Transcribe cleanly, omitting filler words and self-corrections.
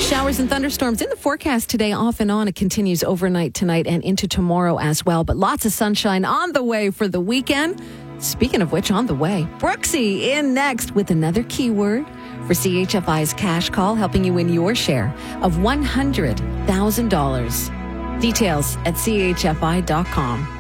Showers and thunderstorms in the forecast today, off and on. It continues overnight tonight and into tomorrow as well. But lots of sunshine on the way for the weekend. Speaking of which, on the way, Brooksy in next with another keyword for CHFI's Cash Call, helping you win your share of $100,000. Details at chfi.com.